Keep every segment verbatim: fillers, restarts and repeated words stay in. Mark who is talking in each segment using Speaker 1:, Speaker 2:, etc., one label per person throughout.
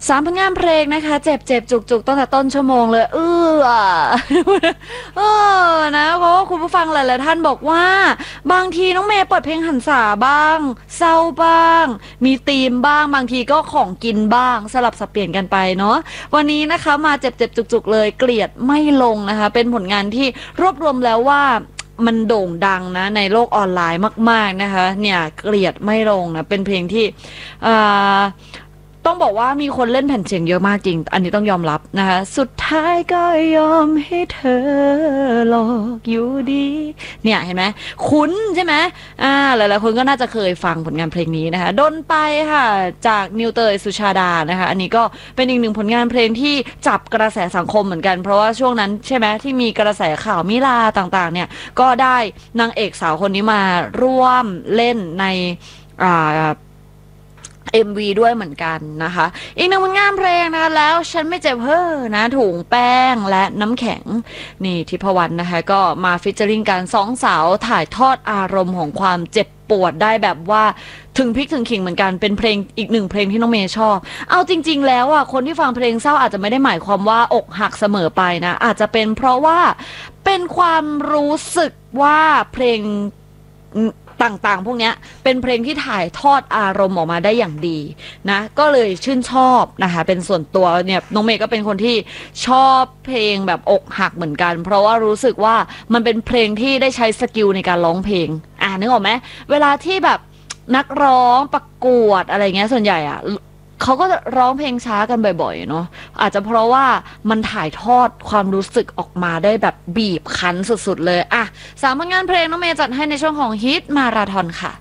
Speaker 1: สามผลงานเพลงนะคะเจ็บเจ็บจุกจุกตั้งแต่ต้นชั่วโมงเลยเออเออนะเพราะว่าคุณผู้ฟังหลายๆท่านบอกว่าบางทีน้องเมย์เปิดเพลงหันษาบ้างเศร้าบ้างมีธีมบ้างบางทีก็ของกินบ้างสลับสับเปลี่ยนกันไปเนาะวันนี้นะคะมาเจ็บเจ็บจุกจุกเลยเกลียดไม่ลงนะคะเป็นผลงานที่รวบรวมแล้วว่ามันโด่งดังนะในโลกออนไลน์มากๆนะคะเนี่ยเกลียดไม่ลงนะเป็นเพลงที่อ่าต้องบอกว่ามีคนเล่นแผ่นเสียงเยอะมากจริงอันนี้ต้องยอมรับนะคะสุดท้ายก็ยอมให้เธอหลอกอยู่ดีเนี่ยเห็นไหมคุ้นใช่ไหมอ่าหลายๆคนก็น่าจะเคยฟังผลงานเพลงนี้นะคะดนไปค่ะจากนิวเตยสุชาดานะคะอันนี้ก็เป็นอีกหนึ่งผลงานเพลงที่จับกระแสสังคมเหมือนกันเพราะว่าช่วงนั้นใช่ไหมที่มีกระแสข่าวมิลาต่างๆเนี่ยก็ได้นางเอกสาวคนนี้มาร่วมเล่นในอ่าเอ็ม วี ด้วยเหมือนกันนะคะอีกหนึ่งผลงานเพลงนะคะแล้วฉันไม่เจ็บเพ้อนะถุงแป้งและน้ำแข็งนี่ทิพวรรณนะคะก็มาฟิชเจอริงกันสองสาวถ่ายทอดอารมณ์ของความเจ็บปวดได้แบบว่าถึงพริกถึงขิงเหมือนกันเป็นเพลงอีกหนึ่งเพลงที่น้องเมย์ชอบเอาจริงๆแล้วอ่ะคนที่ฟังเพลงเศร้าอาจจะไม่ได้หมายความว่าอกหักเสมอไปนะอาจจะเป็นเพราะว่าเป็นความรู้สึกว่าเพลงต่างๆพวกนี้เป็นเพลงที่ถ่ายทอดอารมณ์ออกมาได้อย่างดีนะก็เลยชื่นชอบนะคะเป็นส่วนตัวเนี่ยน้องเมย์ก็เป็นคนที่ชอบเพลงแบบอกหักเหมือนกันเพราะว่ารู้สึกว่ามันเป็นเพลงที่ได้ใช้สกิลในการร้องเพลงอ่านึกออกไหมเวลาที่แบบนักร้องประกวดอะไรเงี้ยส่วนใหญ่อ่ะเขาก็จะร้องเพลงช้ากันบ่อยๆเนาะอาจจะเพราะว่ามันถ่ายทอดความรู้สึกออกมาได้แบบบีบคั้นสุดๆเลยอ่ะสามผลงานเพลงน้องเมย์จัดให้ในช่วงของฮิตมาราธอนค่ะ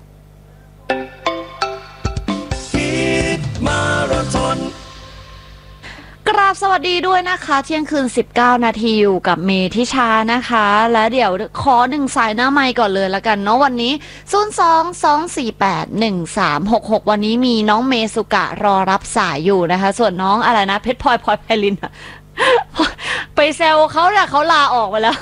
Speaker 1: ฮิตมาราธอนกราบสวัสดีด้วยนะคะเที่ยงคืนสิบเก้านาทีอยู่กับเมทิชานะคะและเดี๋ยวขอหนึ่งสายหน้าไมค์ก่อนเลยละกันเนาะวันนี้ศูนย์ สอง สอง สี่ แปด หนึ่ง สาม หก หกวันนี้มีน้องเมสุกะรอรับสายอยู่นะคะส่วนน้องอะไรนะเพชรพลอยพลอยไพลินไปแซวเขาเนี่ยเขาลาออกไปแล้ว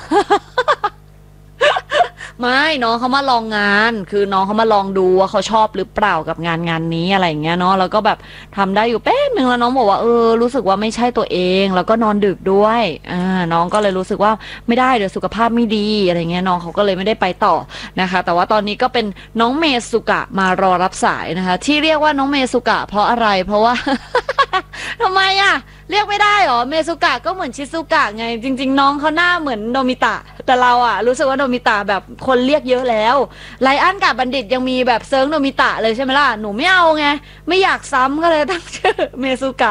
Speaker 1: ไม่น้องเขามาลองงานคือน้องเขามาลองดูว่าเขาชอบหรือเปล่ากับงานงานนี้อะไรอย่างเงี้ยเนาะแล้วก็แบบทำได้อยู่แป๊บนึงแล้วน้องบอกว่าเออรู้สึกว่าไม่ใช่ตัวเองแล้วก็นอนดึกด้วยอ่าน้องก็เลยรู้สึกว่าไม่ได้เดี๋ยวสุขภาพไม่ดีอะไรเงี้ยน้องเขาก็เลยไม่ได้ไปต่อนะคะแต่ว่าตอนนี้ก็เป็นน้องเมสุกะมารอรับสายนะคะที่เรียกว่าน้องเมสุกะเพราะอะไรเพราะว่า ทำไมอ่ะเรียกไม่ได้หรอเมซุกะก็เหมือนชิซุกะไงจริงๆน้องเขาหน้าเหมือนโนมิตะแต่เราอ่ะรู้สึกว่าโนมิตะแบบคนเรียกเยอะแล้วไลอ้อนกับบัณฑิตยังมีแบบเซิร์งโนมิตะเลยใช่ไหมล่ะหนูไม่เอาไงไม่อยากซ้ำก็เลยตั้งชื่อเมซุกะ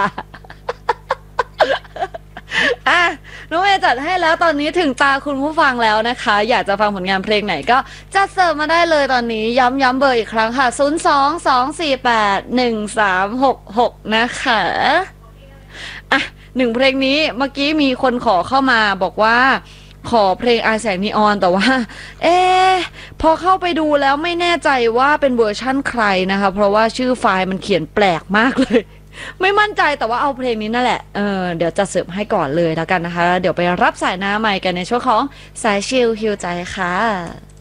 Speaker 1: อ่ะน้องเมย์จัดให้แล้วตอนนี้ถึงตาคุณผู้ฟังแล้วนะคะอยากจะฟังผลงานเพลงไหนก็จัดเสิร์ฟมาได้เลยตอนนี้ย้ำย้ำเบอร์อีกครั้งค่ะศูนย์ สอง สอง สี่ แปด หนึ่ง สาม หก หกนะคะอ่ะหนึ่งเพลงนี้เมื่อกี้มีคนขอเข้ามาบอกว่าขอเพลงอายแสงนีออนแต่ว่าเอ๊พอเข้าไปดูแล้วไม่แน่ใจว่าเป็นเวอร์ชั่นใครนะคะเพราะว่าชื่อไฟล์มันเขียนแปลกมากเลยไม่มั่นใจแต่ว่าเอาเพลงนี้นั่นแหละเออเดี๋ยวจะเสิร์ฟให้ก่อนเลยแล้วกันนะคะเดี๋ยวไปรับสายหน้าใหม่กันในช่วงของสายชิลฮิวใจค่ะ